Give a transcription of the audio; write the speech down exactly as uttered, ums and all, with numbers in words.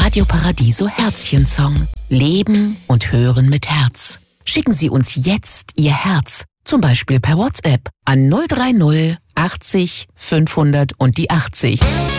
Radio Paradiso Herzchen-Song. Leben und hören mit Herz. Schicken Sie uns jetzt Ihr Herz, zum Beispiel per WhatsApp an null drei null achtzig fünfhundert und die achtzig.